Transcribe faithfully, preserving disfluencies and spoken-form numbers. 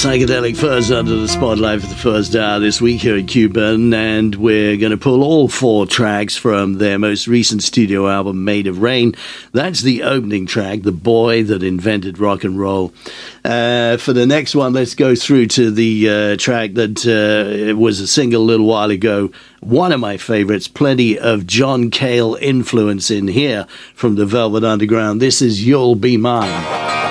Psychedelic Fuzz under the spotlight for the first hour this week here at Cuban, and we're going to pull all four tracks from their most recent studio album, Made of Rain. That's the opening track, The Boy That Invented Rock and Roll. Uh, for the next one, let's go through to the uh, track that uh, was a single a little while ago. One of my favorites, plenty of John Cale influence in here from the Velvet Underground. This is You'll Be Mine.